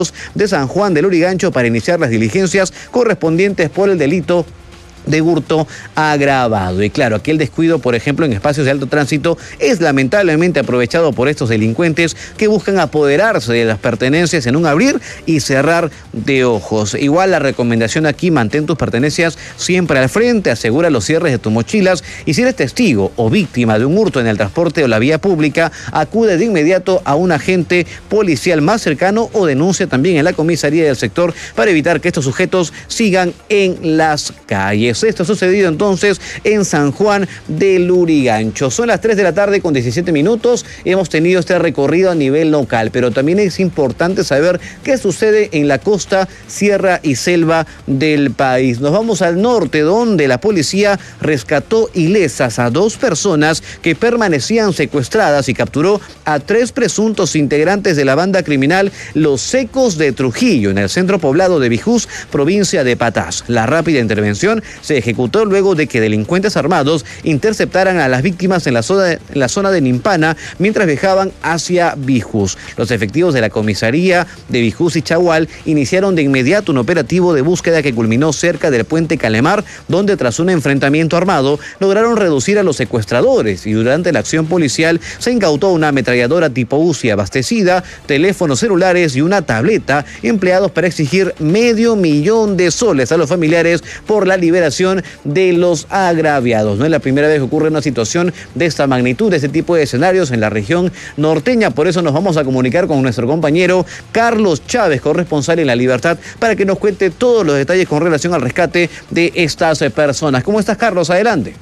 de San Juan del Lurigancho para iniciar las diligencias correspondientes por el delito de hurto agravado. Y claro, aquí el descuido, por ejemplo, en espacios de alto tránsito es lamentablemente aprovechado por estos delincuentes que buscan apoderarse de las pertenencias en un abrir y cerrar de ojos. Igual la recomendación aquí: mantén tus pertenencias siempre al frente, asegura los cierres de tus mochilas y si eres testigo o víctima de un hurto en el transporte o la vía pública, acude de inmediato a un agente policial más cercano o denuncia también en la comisaría del sector para evitar que estos sujetos sigan en las calles. Esto ha sucedido entonces en San Juan del Lurigancho. Son las 3 de la tarde con 17 minutos. Hemos tenido este recorrido a nivel local, pero también es importante saber qué sucede en la costa, sierra y selva del país. Nos vamos al norte, donde la policía rescató ilesas a 2 personas que permanecían secuestradas y capturó a 3 presuntos integrantes de la banda criminal Los Secos de Trujillo, en el centro poblado de Bijús, provincia de Patás. La rápida intervención se ejecutó luego de que delincuentes armados interceptaran a las víctimas en la zona de Nimpana mientras viajaban hacia Bijús. Los efectivos de la comisaría de Bijús y Chagual iniciaron de inmediato un operativo de búsqueda que culminó cerca del puente Calemar, donde tras un enfrentamiento armado lograron reducir a los secuestradores y durante la acción policial se incautó una ametralladora tipo Uzi abastecida, teléfonos celulares y una tableta empleados para exigir $500,000 a los familiares por la liberación de los agraviados. No es la primera vez que ocurre una situación de esta magnitud, de este tipo de escenarios en la región norteña. Por eso nos vamos a comunicar con nuestro compañero Carlos Chávez, corresponsal en La Libertad, para que nos cuente todos los detalles con relación al rescate de estas personas. ¿Cómo estás, Carlos? Adelante.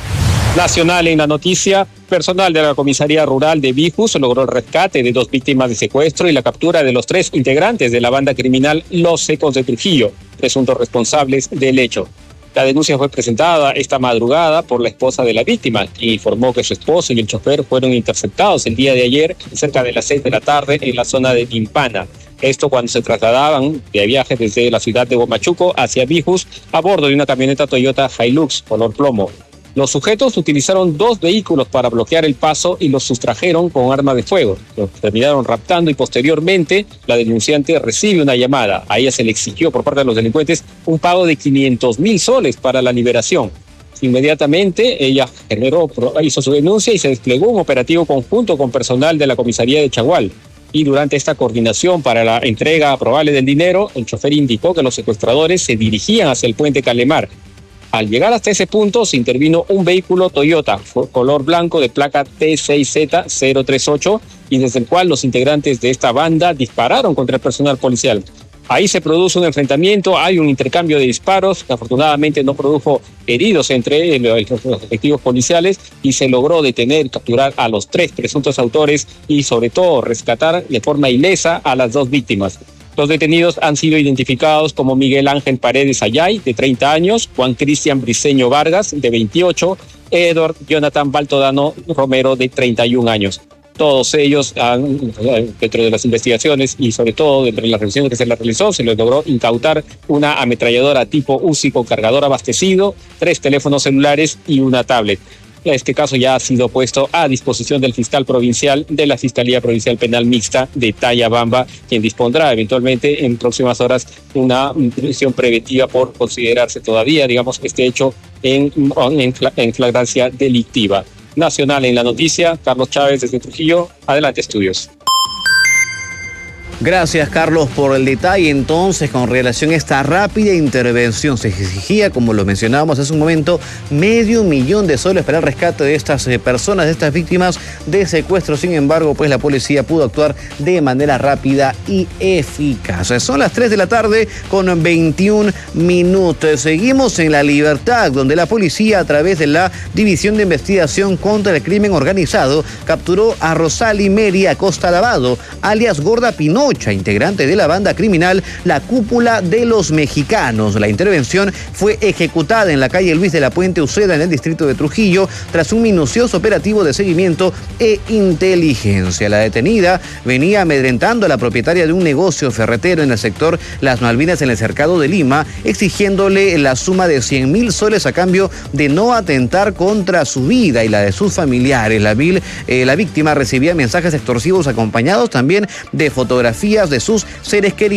Nacional en la noticia, personal de la comisaría rural de Bijús logró el rescate de 2 víctimas de secuestro y la captura de los 3 integrantes de la banda criminal Los Secos de Trujillo, presuntos responsables del hecho. La denuncia fue presentada esta madrugada por la esposa de la víctima, quien informó que su esposo y el chofer fueron interceptados el día de ayer cerca de las 6 de la tarde en la zona de Nimpana. Esto cuando se trasladaban de viaje desde la ciudad de Huamachuco hacia Bijús a bordo de una camioneta Toyota Hilux color plomo. Los sujetos utilizaron 2 vehículos para bloquear el paso y los sustrajeron con arma de fuego. Los terminaron raptando y posteriormente la denunciante recibe una llamada. A ella se le exigió por parte de los delincuentes un pago de 500,000 soles para la liberación. Inmediatamente ella hizo su denuncia y se desplegó un operativo conjunto con personal de la comisaría de Chagual. Y durante esta coordinación para la entrega probable del dinero, el chofer indicó que los secuestradores se dirigían hacia el puente Calemar. Al llegar hasta ese punto se intervino un vehículo Toyota color blanco de placa T6Z038 y desde el cual los integrantes de esta banda dispararon contra el personal policial. Ahí se produce un enfrentamiento, hay un intercambio de disparos que afortunadamente no produjo heridos entre los efectivos policiales y se logró detener y capturar a los 3 presuntos autores y sobre todo rescatar de forma ilesa a las 2 víctimas. Los detenidos han sido identificados como Miguel Ángel Paredes Ayay, de 30 años, Juan Cristian Briceño Vargas, de 28, Edward Jonathan Baltodano Romero, de 31 años. Todos ellos, dentro de las investigaciones y sobre todo dentro de la revisión que se les realizó, se les logró incautar una ametralladora tipo Uzi con cargador abastecido, 3 teléfonos celulares y una tablet. Este caso ya ha sido puesto a disposición del fiscal provincial de la Fiscalía Provincial Penal Mixta de Tayabamba, quien dispondrá eventualmente en próximas horas una prisión preventiva por considerarse todavía, digamos, este hecho en flagrancia delictiva. Nacional en la noticia, Carlos Chávez desde Trujillo. Adelante, estudios. Gracias, Carlos, por el detalle. Entonces, con relación a esta rápida intervención, se exigía, como lo mencionábamos hace un momento, $500,000 para el rescate de estas personas, de estas víctimas de secuestro. Sin embargo, pues la policía pudo actuar de manera rápida y eficaz. Son las 3 de la tarde con 21 minutos. Seguimos en La Libertad, donde la policía, a través de la División de Investigación contra el Crimen Organizado, capturó a Rosali Meri Acosta Lavado, alias Gorda Pinocha, integrante de la banda criminal La Cúpula de los Mexicanos. La intervención fue ejecutada en la calle Luis de la Puente Uceda, en el distrito de Trujillo, tras un minucioso operativo de seguimiento e inteligencia. La detenida venía amedrentando a la propietaria de un negocio ferretero en el sector Las Malvinas, en el cercado de Lima, exigiéndole la suma de 100,000 soles a cambio de no atentar contra su vida y la de sus familiares. La víctima recibía mensajes extorsivos acompañados también de fotografías fotografías de sus seres queridos.